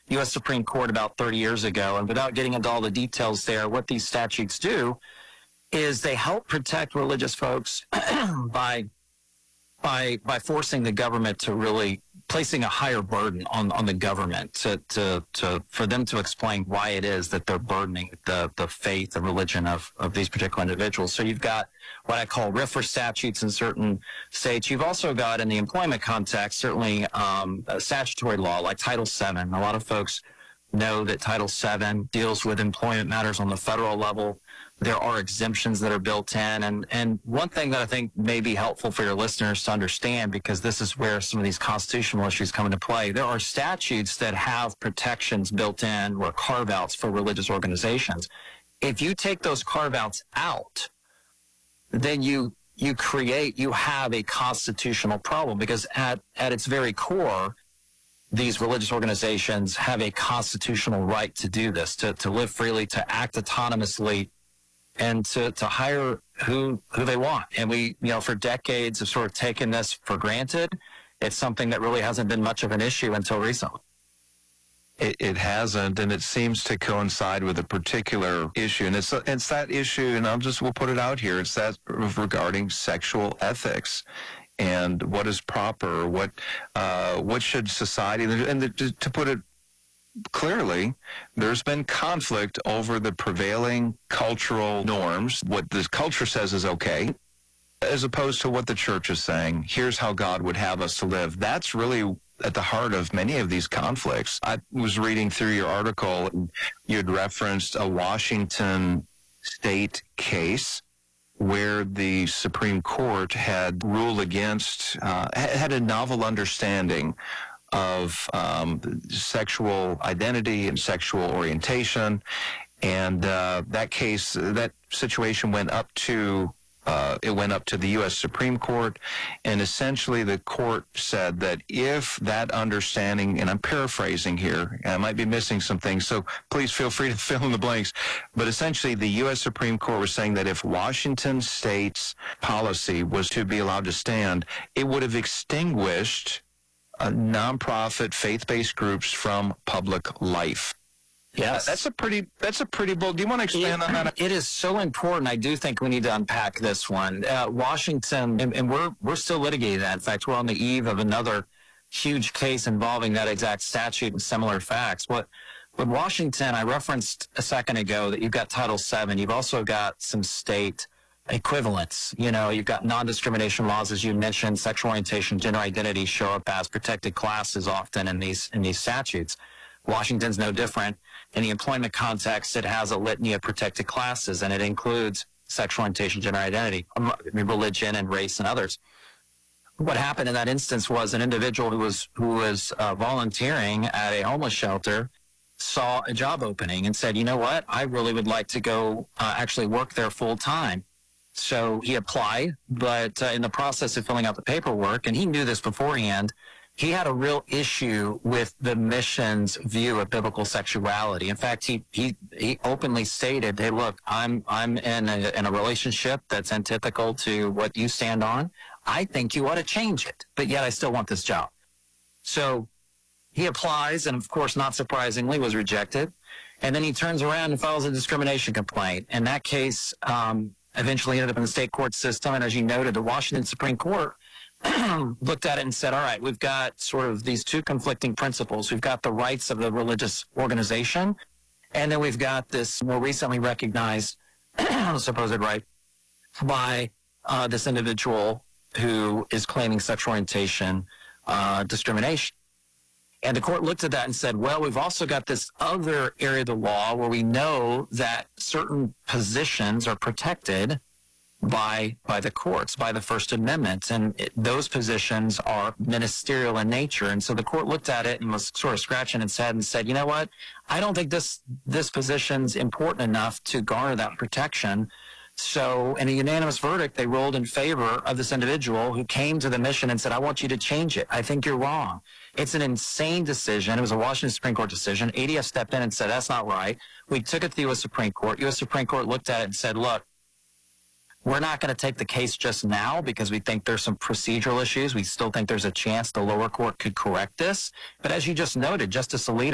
U.S. Supreme Court about 30 years ago. And without getting into all the details there, what these statutes do is they help protect religious folks by forcing the government to really placing a higher burden on the government for them to explain why it is that they're burdening the faith, the religion of these particular individuals. So you've got what I call RFRA statutes in certain states. You've also got, in the employment context, certainly a statutory law like Title VII. A lot of folks know that Title VII deals with employment matters on the federal level. There are exemptions that are built in. And one thing that I think may be helpful for your listeners to understand, because this is where some of these constitutional issues come into play, there are statutes that have protections built in or carve-outs for religious organizations. If you take those carve-outs out, then you have a constitutional problem, because at its very core, these religious organizations have a constitutional right to do this, to live freely, to act autonomously, and to hire who they want. And we, for decades have sort of taken this for granted. It's something that really hasn't been much of an issue until recently. It hasn't, and it seems to coincide with a particular issue, and it's that issue, and we'll put it out here. It's that regarding sexual ethics and what is proper, what should society, and to put it clearly, there's been conflict over the prevailing cultural norms, what the culture says is okay, as opposed to what the church is saying. Here's how God would have us to live. That's really at the heart of many of these conflicts. I was reading through your article, and you had referenced a Washington state case where the Supreme Court had ruled against, had a novel understanding of sexual identity and sexual orientation, and that situation went up to the U.S. Supreme Court, and essentially the court said that if that understanding, and I'm paraphrasing here, and I might be missing some things, so please feel free to fill in the blanks, but essentially the U.S. Supreme Court was saying that if Washington State's policy was to be allowed to stand, it would have extinguished nonprofit faith-based groups from public life. Yes. That's a pretty bold. Do you want to expand on that? It is so important. I do think we need to unpack this one. Washington, and we're still litigating that. In fact, we're on the eve of another huge case involving that exact statute and similar facts. With Washington, I referenced a second ago that you've got Title VII. You've also got some state equivalents. You've got non-discrimination laws, as you mentioned. Sexual orientation, gender identity show up as protected classes often in these statutes. Washington's no different. In the employment context, it has a litany of protected classes, and it includes sexual orientation, gender identity, religion, and race, and others. What happened in that instance was an individual who was volunteering at a homeless shelter saw a job opening and said, you know what, I really would like to go actually work there full time. So he applied, but in the process of filling out the paperwork, and he knew this beforehand, he had a real issue with the mission's view of biblical sexuality. In fact, he openly stated, hey, look, I'm in a relationship that's antithetical to what you stand on. I think you ought to change it, but yet I still want this job. So he applies, and of course, not surprisingly, was rejected. And then he turns around and files a discrimination complaint. And that case eventually ended up in the state court system. And as you noted, the Washington Supreme Court looked at it and said, all right, we've got sort of these two conflicting principles. We've got the rights of the religious organization, and then we've got this more recently recognized supposed right by this individual who is claiming sexual orientation discrimination. And the court looked at that and said, well, we've also got this other area of the law where we know that certain positions are protected by the courts, by the First Amendment, and those positions are ministerial in nature. And so the court looked at it and was sort of scratching its head and said, you know what, I don't think this position's important enough to garner that protection. So in a unanimous verdict, they ruled in favor of this individual who came to the mission and said, I want you to change it. I think you're wrong. It's an insane decision. It was a Washington Supreme Court decision. ADF stepped in and said, that's not right. We took it to the U.S. Supreme Court. U.S. Supreme Court looked at it and said, look, we're not going to take the case just now because we think there's some procedural issues. We still think there's a chance the lower court could correct this. But as you just noted, Justice Alito